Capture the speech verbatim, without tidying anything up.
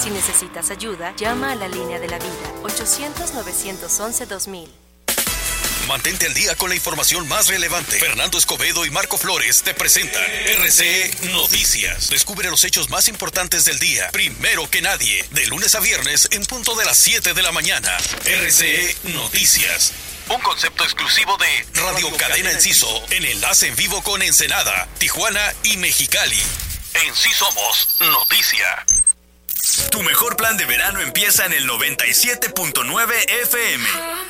Si necesitas ayuda, llama a la línea de la vida, ochocientos, novecientos once, dos mil. Mantente al día con la información más relevante. Fernando Escobedo y Marco Flores te presentan R C E Noticias. Descubre los hechos más importantes del día, primero que nadie, de lunes a viernes en punto de las siete de la mañana. R C E Noticias. Un concepto exclusivo de Radio Cadena Enciso, en enlace en vivo con Ensenada, Tijuana y Mexicali. En Sí Somos Noticia. Tu mejor plan de verano empieza en el noventa y siete punto nueve F M.